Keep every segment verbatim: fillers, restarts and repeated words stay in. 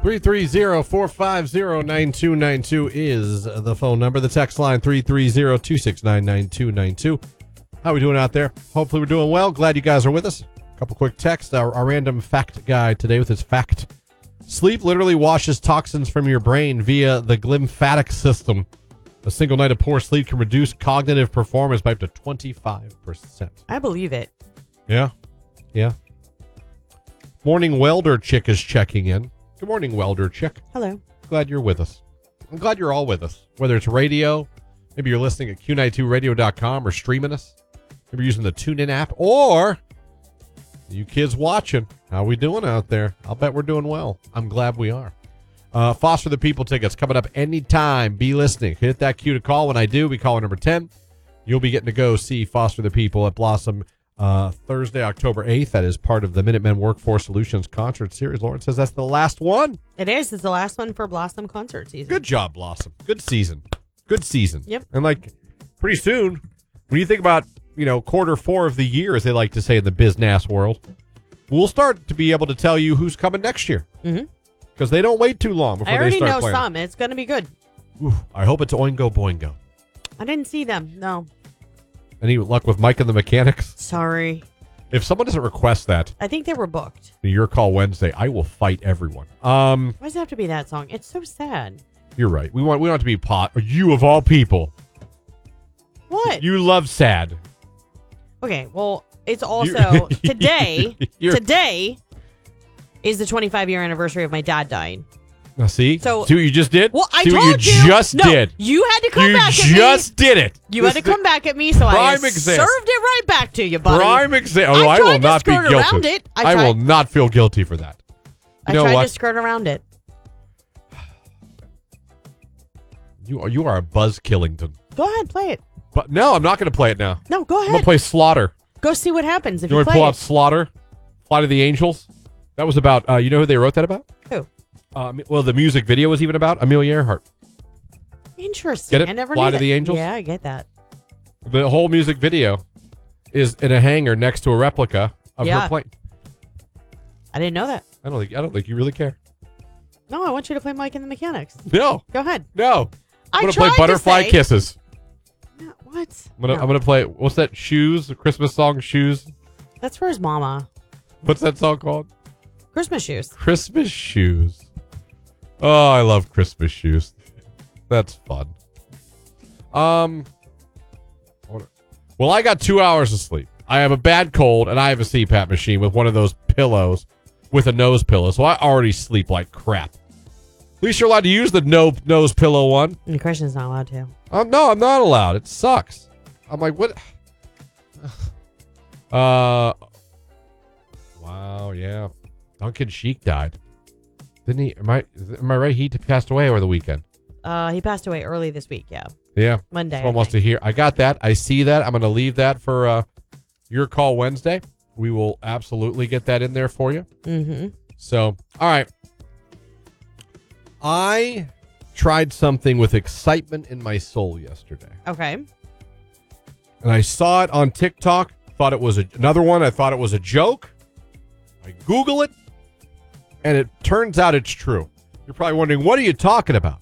three three zero, four five zero, nine two nine two is the phone number. The text line three three zero, two six nine, nine two nine two. How are we doing out there? Hopefully we're doing well. Glad you guys are with us. A couple quick texts. Our, our random fact guy today with his fact. Sleep literally washes toxins from your brain via the glymphatic system. A single night of poor sleep can reduce cognitive performance by up to twenty-five percent. I believe it. Yeah. Yeah. Morning Welder Chick is checking in. Good morning, Welder Chick. Hello. Glad you're with us. I'm glad you're all with us. Whether it's radio, maybe you're listening at Q ninety-two radio dot com or streaming us. Maybe you're using the TuneIn app, or you kids watching. How we doing out there? I'll bet we're doing well. I'm glad we are. Uh, Foster the People tickets coming up anytime. Be listening. Hit that cue to call. When I do, we call number ten. You'll be getting to go see Foster the People at Blossom uh, Thursday, October eighth. That is part of the Minutemen Workforce Solutions concert series. Lauren says that's the last one. It is. It's the last one for Blossom concert season. Good job, Blossom. Good season. Good season. Yep. And like pretty soon, when you think about, you know, quarter four of the year, as they like to say in the biz-nas world, we'll start to be able to tell you who's coming next year. Mm-hmm. Because they don't wait too long before I already they start know playing. some. It's going to be good. Oof, I hope it's Oingo Boingo. I didn't see them. No. Any luck with Mike and the Mechanics? Sorry. If someone doesn't request that, I think they were booked. your call Wednesday, I will fight everyone. Um, Why does it have to be that song? It's so sad. You're right. We want we want it to be pot. You of all people. What? You love sad. Okay, well, it's also today. You're- Today is the twenty-five year anniversary of my dad dying. Now, see? So- see what you just did? Well, I see told what you, you. just no, did. You had to come you back at me. just did it. You This had to is come back at me, so I prime example. served it right back to you, buddy. Prime example. Oh, I I, will tried to not be skirt guilty. around it. I I, will tried- not feel guilty for that. You I know tried what? to skirt around it. You are, you are a Buzz Killington. Go ahead, play it. But no, I'm not going to play it now. No, go I'm ahead. going to play Slaughter. Go see what happens if You you, want to play pull it. out Slaughter? Flight of the Angels? That was about, uh, you know who they wrote that about? Who? Uh, well, the music video was even about Amelia Earhart. Interesting. Get it? I never Flight knew of the that. Angels? Yeah, I get that. The whole music video is in a hangar next to a replica of Yeah. her plane. I didn't know that. I don't think I don't think you really care. No, I want you to play Mike and the Mechanics. No, Go ahead. no. I I'm gonna tried play to Butterfly say- Kisses. No, what? I'm gonna No. I'm gonna play what's that? Shoes, the Christmas song Shoes. That's for his mama. What's that song called? Christmas shoes. Christmas Shoes. Oh, I love Christmas shoes. That's fun. Um, what- well, I got two hours of sleep. I have a bad cold, and I have a C PAP machine with one of those pillows with a nose pillow, so I already sleep like crap. At least you're allowed to use the no nose pillow one. And Christian's not allowed to. Um, no, I'm not allowed. It sucks. I'm like, what? Uh, wow, yeah. Duncan Sheik died. Didn't he? Am I? Am I right? He passed away over the weekend. Uh, he passed away early this week. Yeah, Yeah. Monday. Someone I wants to think. hear. I got that. I see that. I'm going to leave that for uh, your call Wednesday. We will absolutely get that in there for you. Mm-hmm. So, all right. I tried something with excitement in my soul yesterday. Okay. And I saw it on TikTok. Thought it was a, another one. I thought it was a joke. I Google it. And it turns out it's true. You're probably wondering, what are you talking about?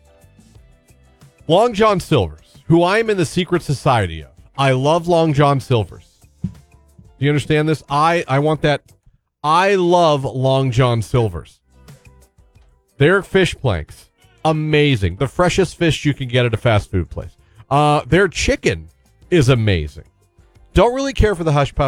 Long John Silver's, who I am in the secret society of. I love Long John Silver's. Do you understand this? I, I want that. I love Long John Silver's. Their fish planks, amazing. The freshest fish you can get at a fast food place. Uh, their chicken is amazing. Don't really care for the hush puppy.